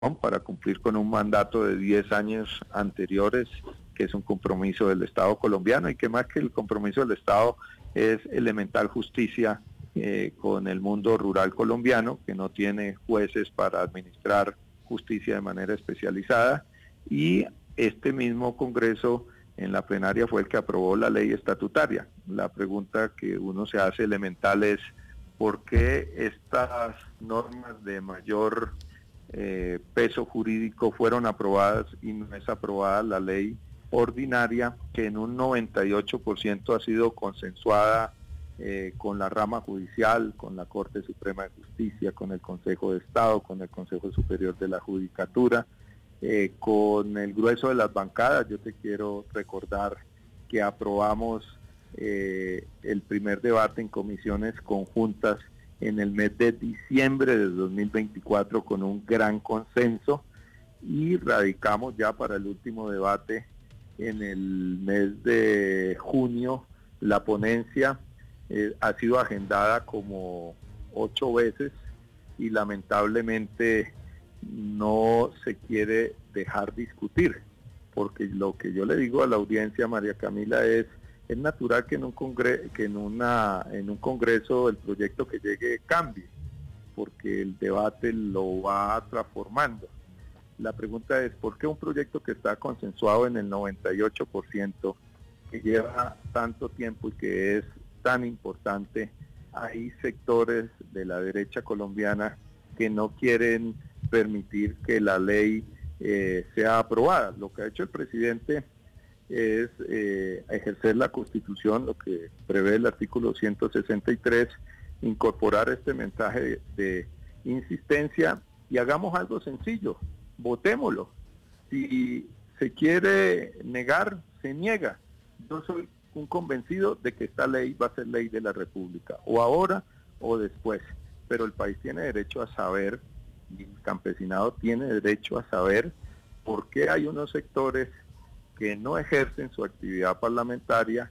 para cumplir con un mandato de 10 años anteriores, que es un compromiso del Estado colombiano, y que más que el compromiso del Estado es elemental justicia con el mundo rural colombiano, que no tiene jueces para administrar justicia de manera especializada, y este mismo Congreso en la plenaria fue el que aprobó la ley estatutaria. La pregunta que uno se hace elemental es ¿por qué estas normas de mayor peso jurídico fueron aprobadas y no es aprobada la ley ordinaria, que en un 98% ha sido consensuada con la rama judicial, con la Corte Suprema de Justicia, con el Consejo de Estado, con el Consejo Superior de la Judicatura, con el grueso de las bancadas? Yo te quiero recordar que aprobamos el primer debate en comisiones conjuntas en el mes de diciembre de 2024 con un gran consenso, y radicamos ya para el último debate en el mes de junio. La ponencia ha sido agendada como 8 veces y lamentablemente no se quiere dejar discutir, porque lo que yo le digo a la audiencia, María Camila, es natural que en un congreso el proyecto que llegue cambie, porque el debate lo va transformando. La pregunta es, ¿por qué un proyecto que está consensuado en el 98%, que lleva tanto tiempo y que es tan importante, hay sectores de la derecha colombiana que no quieren permitir que la ley sea aprobada? Lo que ha hecho el presidente es ejercer la Constitución, lo que prevé el artículo 163, incorporar este mensaje de insistencia, y hagamos algo sencillo, votémoslo. Si se quiere negar, se niega. Yo soy un convencido de que esta ley va a ser ley de la República, o ahora o después, pero el país tiene derecho a saber, y el campesinado tiene derecho a saber por qué hay unos sectores que no ejercen su actividad parlamentaria,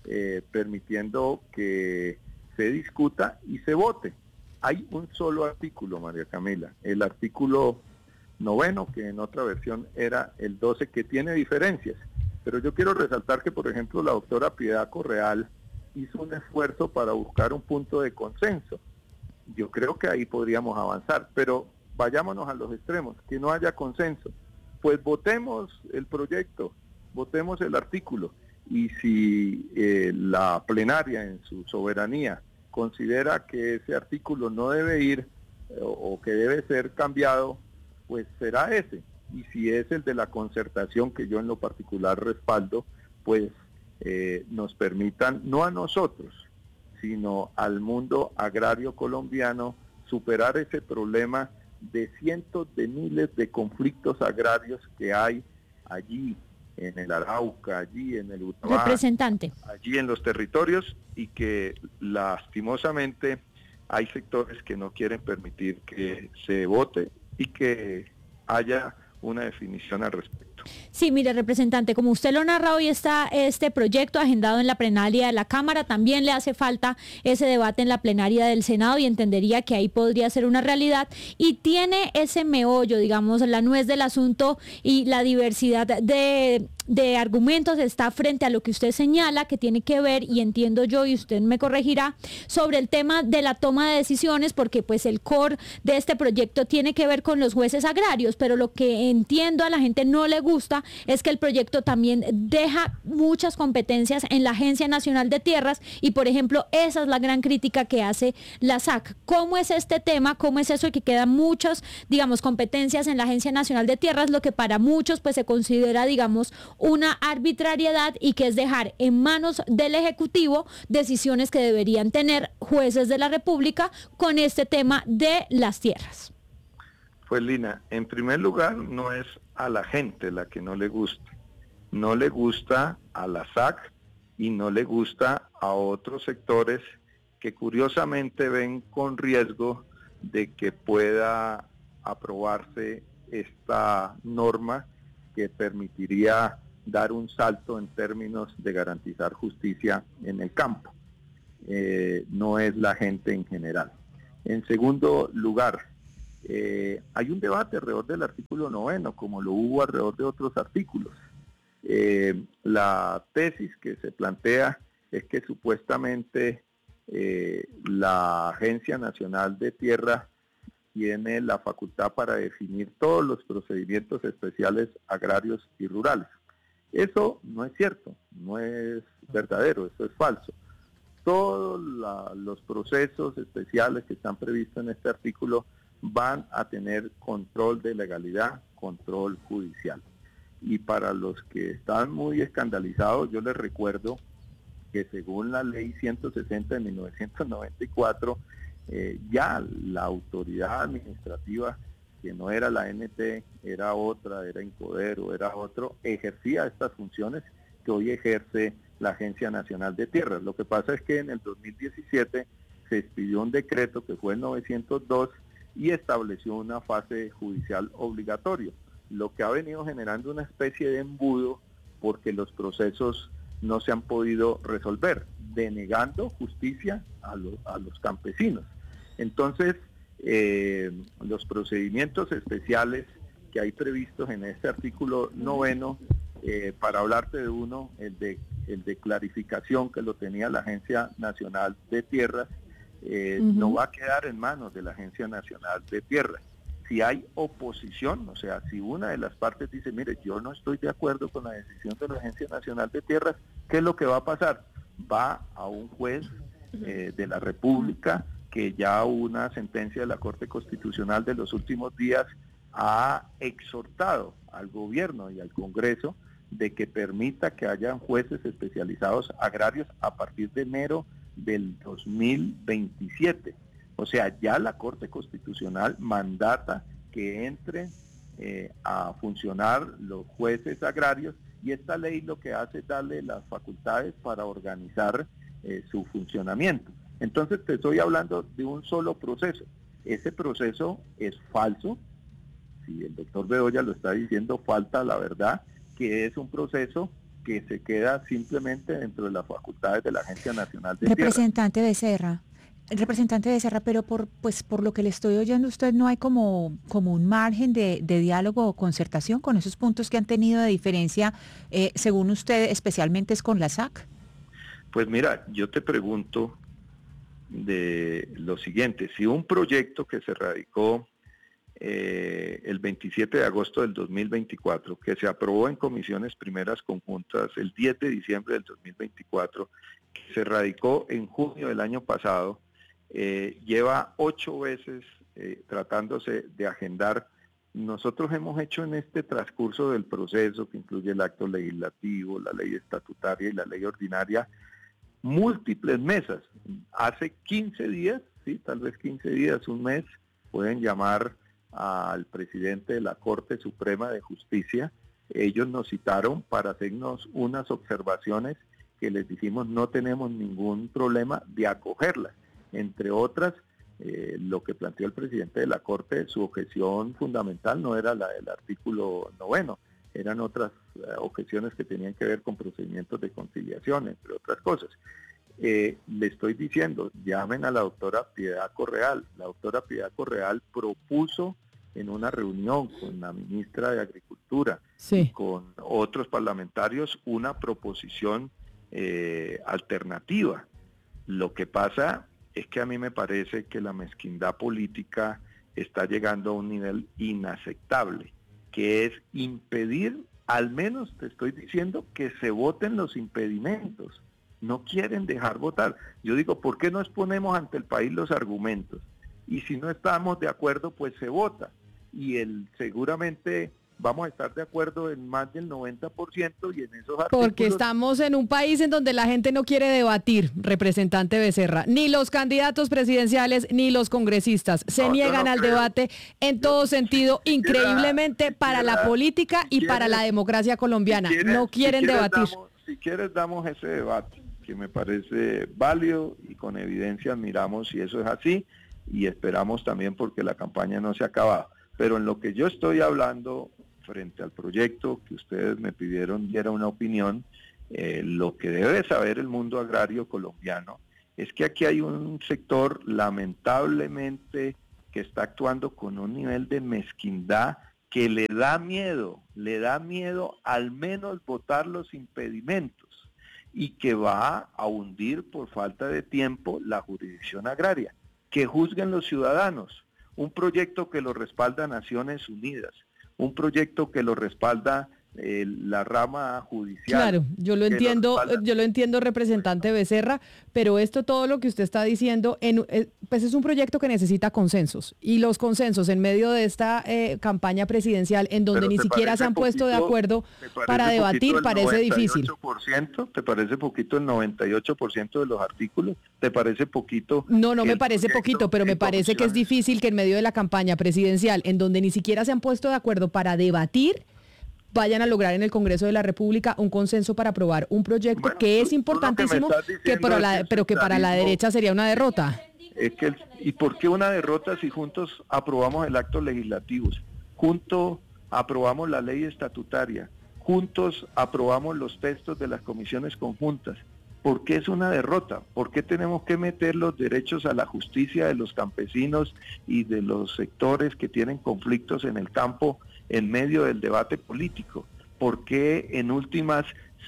permitiendo que se discuta y se vote. Hay un solo artículo, María Camila, el artículo 9, que en otra versión era el 12, que tiene diferencias, pero yo quiero resaltar que, por ejemplo, la doctora Piedad Correal hizo un esfuerzo para buscar un punto de consenso. Yo creo que ahí podríamos avanzar, pero vayámonos a los extremos, que no haya consenso. Pues votemos el proyecto, votemos el artículo, y si la plenaria en su soberanía considera que ese artículo no debe ir o que debe ser cambiado, pues será ese. Y si es el de la concertación, que yo en lo particular respaldo, pues nos permitan, no a nosotros, sino al mundo agrario colombiano, superar ese problema de cientos de miles de conflictos agrarios que hay allí en el Arauca, allí en el Urabá, representante, allí en los territorios, y que lastimosamente hay sectores que no quieren permitir que se vote y que haya una definición al respecto. Sí, mire, representante, como usted lo narra, hoy está este proyecto agendado en la plenaria de la Cámara. También le hace falta ese debate en la plenaria del Senado, y entendería que ahí podría ser una realidad. Y tiene ese meollo, digamos, la nuez del asunto, y la diversidad de argumentos está frente a lo que usted señala, que tiene que ver, y entiendo yo, y usted me corregirá, sobre el tema de la toma de decisiones, porque pues el core de este proyecto tiene que ver con los jueces agrarios, pero lo que entiendo a la gente no le gusta es que el proyecto también deja muchas competencias en la Agencia Nacional de Tierras, y por ejemplo esa es la gran crítica que hace la SAC. ¿Cómo es este tema? ¿Cómo es eso de que quedan muchas, digamos, competencias en la Agencia Nacional de Tierras, lo que para muchos pues se considera, digamos, una arbitrariedad, y que es dejar en manos del Ejecutivo decisiones que deberían tener jueces de la República con este tema de las tierras? Pues Lina, en primer lugar, no es a la gente la que no le gusta. No le gusta a la SAC y no le gusta a otros sectores que curiosamente ven con riesgo de que pueda aprobarse esta norma que permitiría dar un salto en términos de garantizar justicia en el campo. No es la gente en general. En segundo lugar, hay un debate alrededor del artículo 9, como lo hubo alrededor de otros artículos. La tesis que se plantea es que supuestamente la Agencia Nacional de Tierra tiene la facultad para definir todos los procedimientos especiales agrarios y rurales. Eso no es cierto, no es verdadero, eso es falso. Todos los procesos especiales que están previstos en este artículo van a tener control de legalidad, control judicial. Y para los que están muy escandalizados, yo les recuerdo que según la ley 160 de 1994, ya la autoridad administrativa, que no era la ANT, era otra, era Incoder o era otro, ejercía estas funciones que hoy ejerce la Agencia Nacional de Tierras. Lo que pasa es que en el 2017 se expidió un decreto que fue el 902 y estableció una fase judicial obligatoria, lo que ha venido generando una especie de embudo porque los procesos no se han podido resolver, denegando justicia a los campesinos. Entonces, los procedimientos especiales que hay previstos en este artículo 9, para hablarte de uno, el de clarificación que lo tenía la Agencia Nacional de Tierras, no va a quedar en manos de la Agencia Nacional de Tierras. Si hay oposición, o sea, si una de las partes dice, mire, yo no estoy de acuerdo con la decisión de la Agencia Nacional de Tierras, ¿qué es lo que va a pasar? Va a un juez de la República, que ya una sentencia de la Corte Constitucional de los últimos días ha exhortado al gobierno y al Congreso de que permita que hayan jueces especializados agrarios a partir de enero del 2027. O sea, ya la Corte Constitucional mandata que entren a funcionar los jueces agrarios, y esta ley lo que hace es darle las facultades para organizar su funcionamiento. Entonces te estoy hablando de un solo proceso. Ese proceso es falso. Si el doctor Bedoya lo está diciendo, falta la verdad, que es un proceso que se queda simplemente dentro de las facultades de la Agencia Nacional de Tierra. Representante Becerra, pero por lo que le estoy oyendo, usted no hay como un margen de diálogo o concertación con esos puntos que han tenido de diferencia, según usted, especialmente es con la SAC. Pues mira, yo te pregunto de lo siguiente: si un proyecto que se radicó el 27 de agosto del 2024, que se aprobó en comisiones primeras conjuntas el 10 de diciembre del 2024, que se radicó en junio del año pasado, lleva 8 veces tratándose de agendar. Nosotros hemos hecho en este transcurso del proceso, que incluye el acto legislativo, la ley estatutaria y la ley ordinaria, múltiples mesas. Hace 15 días, sí, tal vez 15 días, un mes, pueden llamar al presidente de la Corte Suprema de Justicia. Ellos nos citaron para hacernos unas observaciones que les dijimos no tenemos ningún problema de acogerlas. Entre otras, lo que planteó el presidente de la Corte, su objeción fundamental no era la del artículo 9, eran otras objeciones que tenían que ver con procedimientos de conciliación, entre otras cosas. Le estoy diciendo, llamen a la doctora Piedad Correal. La doctora Piedad Correal propuso en una reunión con la ministra de Agricultura y con otros parlamentarios una proposición alternativa. Lo que pasa es que a mí me parece que la mezquindad política está llegando a un nivel inaceptable, que es impedir, al menos te estoy diciendo, que se voten los impedimentos. No quieren dejar votar. Yo digo, ¿por qué no exponemos ante el país los argumentos? Y si no estamos de acuerdo, pues se vota. Y seguramente vamos a estar de acuerdo en más del 90% y en esos artículos. Porque estamos en un país en donde la gente no quiere debatir, representante Becerra. Ni los candidatos presidenciales ni los congresistas se niegan al debate en todo sentido, increíblemente para la política y para la democracia colombiana. No quieren debatir. Si quieres damos ese debate, que me parece válido y con evidencia miramos si eso es así, y esperamos también porque la campaña no se ha acabado. Pero en lo que yo estoy hablando frente al proyecto que ustedes me pidieron diera una opinión, lo que debe saber el mundo agrario colombiano es que aquí hay un sector lamentablemente que está actuando con un nivel de mezquindad que le da miedo al menos votar los impedimentos y que va a hundir por falta de tiempo la jurisdicción agraria. Que juzguen los ciudadanos, un proyecto que lo respalda Naciones Unidas, un proyecto que lo respalda la rama judicial. Claro, yo lo entiendo, representante Becerra, pero todo lo que usted está diciendo, pues es un proyecto que necesita consensos, y los consensos en medio de esta campaña presidencial, en donde ni siquiera se han puesto de acuerdo para debatir, parece difícil. ¿Te parece poquito el 98% de los artículos? ¿Te parece poquito? No me parece poquito, pero me parece que es difícil que en medio de la campaña presidencial, en donde ni siquiera se han puesto de acuerdo para debatir, vayan a lograr en el Congreso de la República un consenso para aprobar un proyecto que es importantísimo, pero que para la derecha sería una derrota. ¿Y por qué una derrota si juntos aprobamos el acto legislativo, juntos aprobamos la ley estatutaria, juntos aprobamos los textos de las comisiones conjuntas? ¿Por qué es una derrota? ¿Por qué tenemos que meter los derechos a la justicia de los campesinos y de los sectores que tienen conflictos en el campo en medio del debate político? ¿Por qué en últimas,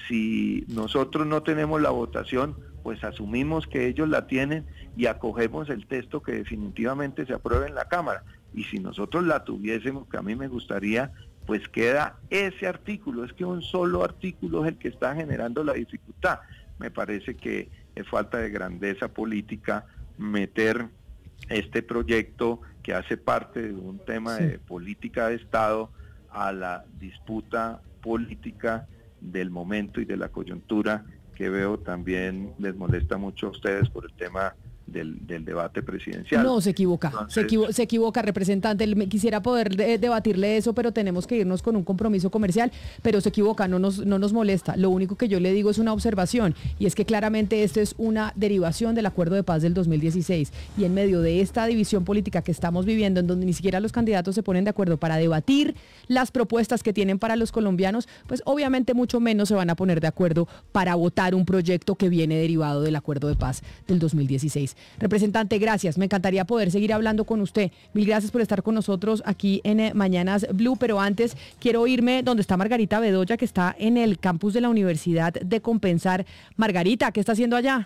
si nosotros no tenemos la votación, pues asumimos que ellos la tienen y acogemos el texto que definitivamente se apruebe en la Cámara? Y si nosotros la tuviésemos, que a mí me gustaría, pues queda ese artículo. Es que un solo artículo es el que está generando la dificultad. Me parece que es falta de grandeza política meter este proyecto que hace parte de un tema de política de Estado a la disputa política del momento y de la coyuntura, que veo también les molesta mucho a ustedes por el tema del debate presidencial. No, se equivoca, entonces, se equivoca, representante. Me quisiera poder debatirle eso, pero tenemos que irnos con un compromiso comercial, pero se equivoca, no nos molesta. Lo único que yo le digo es una observación, y es que claramente esto es una derivación del acuerdo de paz del 2016, y en medio de esta división política que estamos viviendo, en donde ni siquiera los candidatos se ponen de acuerdo para debatir las propuestas que tienen para los colombianos, pues obviamente mucho menos se van a poner de acuerdo para votar un proyecto que viene derivado del acuerdo de paz del 2016. Representante, gracias. Me encantaría poder seguir hablando con usted. Mil gracias por estar con nosotros aquí en Mañanas Blue, pero antes quiero irme donde está Margarita Bedoya, que está en el campus de la Universidad de Compensar. Margarita, ¿qué está haciendo allá?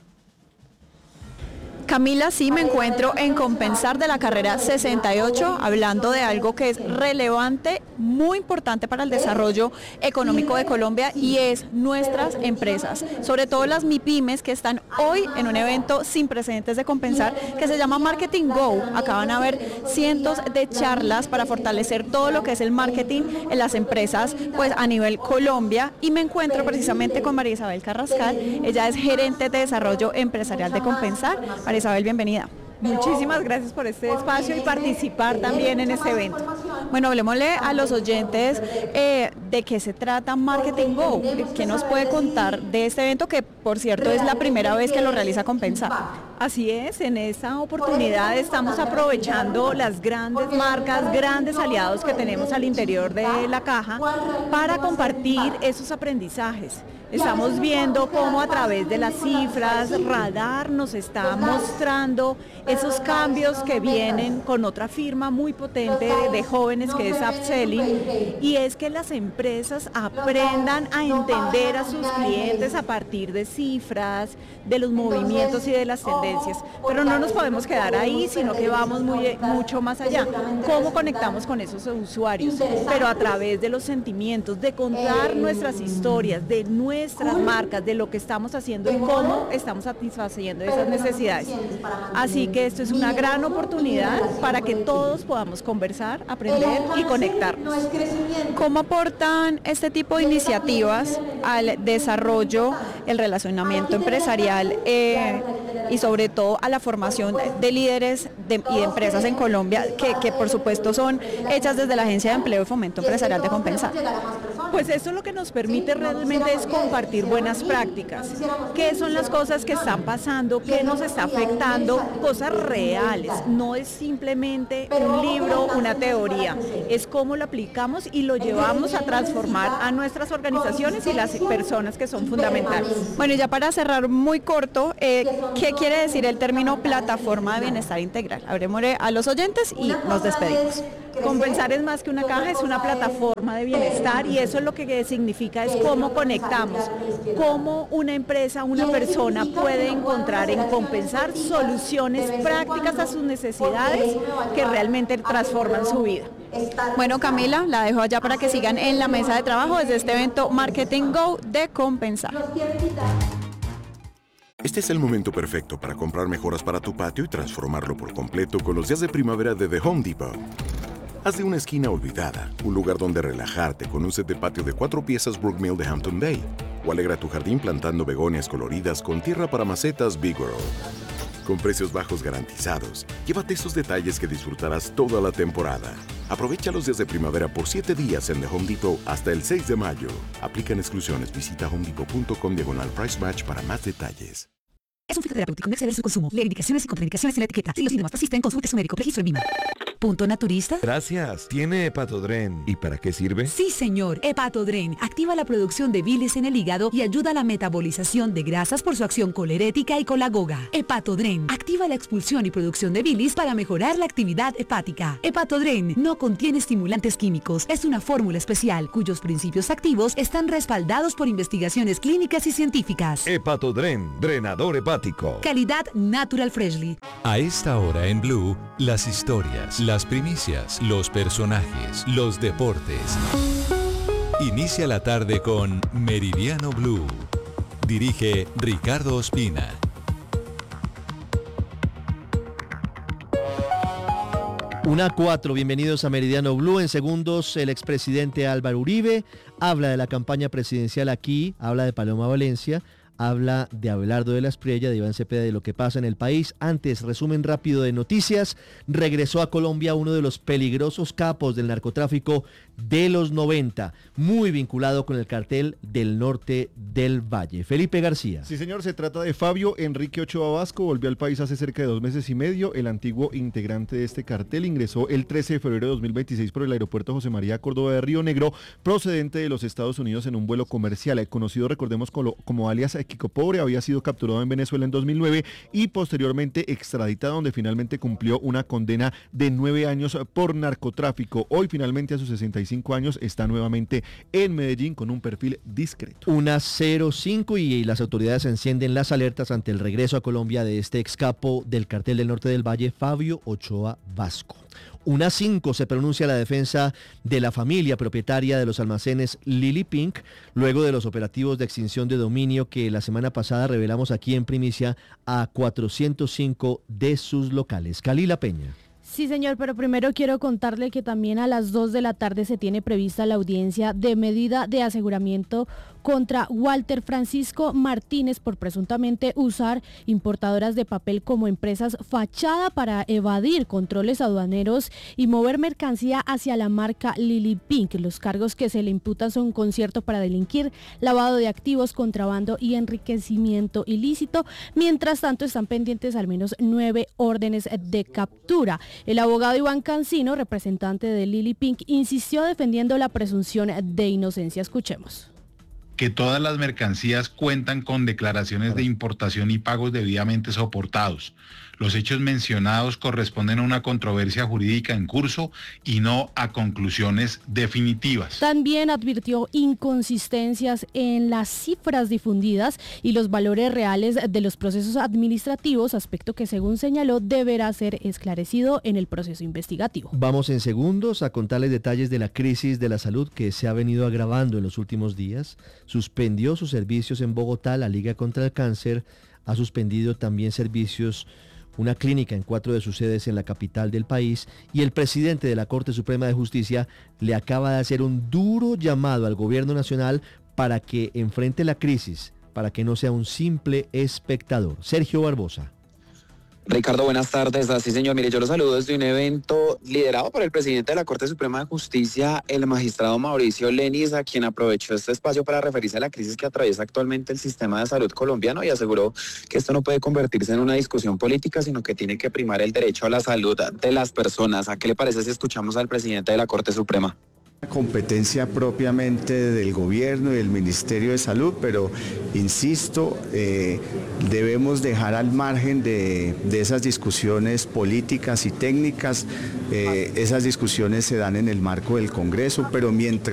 Camila, sí, me encuentro en Compensar de la carrera 68, hablando de algo que es relevante, muy importante para el desarrollo económico de Colombia, y es nuestras empresas, sobre todo las MIPYMES, que están hoy en un evento sin precedentes de Compensar que se llama Marketing Go. Acá van a haber cientos de charlas para fortalecer todo lo que es el marketing en las empresas, pues a nivel Colombia, y me encuentro precisamente con María Isabel Carrascal. Ella es gerente de desarrollo empresarial de Compensar. María Isabel, bienvenida. Muchísimas gracias por este espacio y participar también en este evento. Bueno, hablemosle a los oyentes de qué se trata Marketing Go. ¿Qué nos puede contar de este evento, que por cierto es la primera vez que lo realiza Compensar? Así es, en esta oportunidad estamos aprovechando las grandes marcas, grandes aliados que tenemos al interior de la caja para compartir esos aprendizajes. Estamos viendo cómo a través de las cifras, Radar nos está mostrando esos cambios que vienen con otra firma muy potente de jóvenes, que es Upselling, y es que las empresas aprendan a entender a sus clientes a partir de cifras, de los movimientos y de las tendencias. Pero no nos podemos quedar ahí, sino que vamos mucho más allá. ¿Cómo conectamos con esos usuarios? Pero a través de los sentimientos, de contar nuestras historias, de nuestras marcas, de lo que estamos haciendo y cómo estamos satisfaciendo esas necesidades. Así que esto es una gran oportunidad para que todos podamos conversar, aprender y conectarnos. ¿Cómo aportan este tipo de iniciativas al desarrollo, el relacionamiento empresarial y sobre todo a la formación de líderes y de empresas en Colombia, que por supuesto son hechas desde la Agencia de Empleo y Fomento Empresarial de Compensar? Pues esto lo que nos permite realmente es compartir buenas prácticas. ¿Qué son las cosas que están pasando? ¿Qué nos está afectando? Cosas reales. No es simplemente un libro, una teoría. Es cómo lo aplicamos y lo llevamos a transformar a nuestras organizaciones y las personas que son fundamentales. Bueno, y ya para cerrar muy corto, ¿qué quiere decir el término plataforma de bienestar integral? Abrémosle a los oyentes y nos despedimos. Compensar es más que una caja, es una plataforma de bienestar y eso lo que significa es cómo conectamos, cómo una empresa, una persona puede encontrar en Compensar soluciones prácticas a sus necesidades que realmente transforman su vida. Bueno, Camila, la dejo allá para que sigan en la mesa de trabajo desde este evento Marketing Go de Compensar. Este es el momento perfecto para comprar mejoras para tu patio y transformarlo por completo con los días de primavera de The Home Depot. Haz de una esquina olvidada un lugar donde relajarte con un set de patio de 4 piezas Brookmill de Hampton Bay. O alegra tu jardín plantando begonias coloridas con tierra para macetas Big World. Con precios bajos garantizados, llévate esos detalles que disfrutarás toda la temporada. Aprovecha los días de primavera por 7 días en The Home Depot hasta el 6 de mayo. Aplican exclusiones. Visita homedepot.com/price match para más detalles. Es un fitoterapéutico, no exceder su consumo. Lee indicaciones y contraindicaciones en la etiqueta. Si los síntomas persisten, consulte a su médico. Registro en VIMA. ¿Punto naturista? Gracias. ¿Tiene Hepatodren? ¿Y para qué sirve? Sí, señor. Hepatodren activa la producción de bilis en el hígado y ayuda a la metabolización de grasas por su acción colerética y colagoga. Hepatodren activa la expulsión y producción de bilis para mejorar la actividad hepática. Hepatodren no contiene estimulantes químicos. Es una fórmula especial cuyos principios activos están respaldados por investigaciones clínicas y científicas. Hepatodren, drenador hepático. Calidad Natural Freshly. A esta hora en Blue, las historias, las primicias, los personajes, los deportes. Inicia la tarde con Meridiano Blue. Dirige Ricardo Ospina. Una 4, bienvenidos a Meridiano Blue. En segundos, el expresidente Álvaro Uribe habla de la campaña presidencial aquí, habla de Paloma Valencia, habla de Abelardo de la Espriella, de Iván Cepeda, de lo que pasa en el país. Antes, resumen rápido de noticias. Regresó a Colombia uno de los peligrosos capos del narcotráfico de los 90, muy vinculado con el cartel del norte del Valle. Felipe García. Sí, señor, se trata de Fabio Enrique Ochoa Vasco. Volvió al país hace cerca de 2 meses y medio. El antiguo integrante de este cartel ingresó el 13 de febrero de 2026 por el aeropuerto José María Córdoba de Río Negro, procedente de los Estados Unidos en un vuelo comercial. Conocido, recordemos, como alias Kiko Pobre, había sido capturado en Venezuela en 2009 y posteriormente extraditado, donde finalmente cumplió una condena de 9 años por narcotráfico. Hoy finalmente a sus 65 años está nuevamente en Medellín con un perfil discreto. 1:05 y las autoridades encienden las alertas ante el regreso a Colombia de este ex capo del cartel del norte del Valle, Fabio Ochoa Vasco. 1:05 se pronuncia la defensa de la familia propietaria de los almacenes Lily Pink, luego de los operativos de extinción de dominio que la semana pasada revelamos aquí en primicia a 405 de sus locales. Kalila Peña. Sí, señor, pero primero quiero contarle que también a las 2 de la tarde se tiene prevista la audiencia de medida de aseguramiento contra Walter Francisco Martínez por presuntamente usar importadoras de papel como empresas fachada para evadir controles aduaneros y mover mercancía hacia la marca Lily Pink. Los cargos que se le imputan son concierto para delinquir, lavado de activos, contrabando y enriquecimiento ilícito. Mientras tanto, están pendientes al menos 9 órdenes de captura. El abogado Iván Cancino, representante de Lily Pink, insistió defendiendo la presunción de inocencia. Escuchemos. Que todas las mercancías cuentan con declaraciones de importación y pagos debidamente soportados. Los hechos mencionados corresponden a una controversia jurídica en curso y no a conclusiones definitivas. También advirtió inconsistencias en las cifras difundidas y los valores reales de los procesos administrativos, aspecto que, según señaló, deberá ser esclarecido en el proceso investigativo. Vamos en segundos a contarles detalles de la crisis de la salud que se ha venido agravando en los últimos días. Suspendió sus servicios en Bogotá la Liga contra el Cáncer, ha suspendido también servicios una clínica en 4 de sus sedes en la capital del país, y el presidente de la Corte Suprema de Justicia le acaba de hacer un duro llamado al gobierno nacional para que enfrente la crisis, para que no sea un simple espectador. Sergio Barbosa. Ricardo, buenas tardes. Así, señor, mire, yo lo saludo desde un evento liderado por el presidente de la Corte Suprema de Justicia, el magistrado Mauricio Lenis, a quien aprovechó este espacio para referirse a la crisis que atraviesa actualmente el sistema de salud colombiano y aseguró que esto no puede convertirse en una discusión política, sino que tiene que primar el derecho a la salud de las personas. ¿A qué le parece si escuchamos al presidente de la Corte Suprema? Competencia propiamente del gobierno y del Ministerio de Salud, pero insisto, debemos dejar al margen de esas discusiones políticas y técnicas. Esas discusiones se dan en el marco del Congreso, pero mientras